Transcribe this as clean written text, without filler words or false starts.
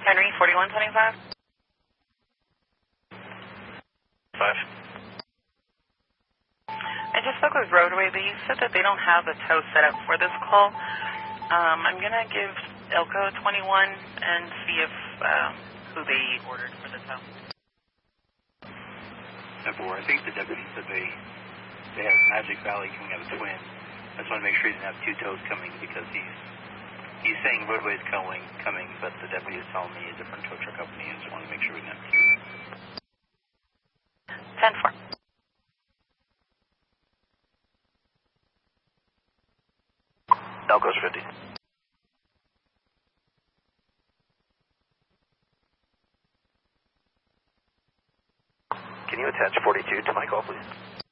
Henry, 4125. 5. I just spoke with Roadway. They said that they don't have a tow set up for this call. I'm going to give Elko 21 and see if who they ordered for the tow. Number 4, I think the deputy said they have Magic Valley coming out of Twin. I just want to make sure he didn't have 2 tows coming because he's saying Roadway is coming, but the deputy is telling me a different tow truck company. I just want to make sure we didn't have 10-4. Elko's 50. Can you attach 42 to my call, please?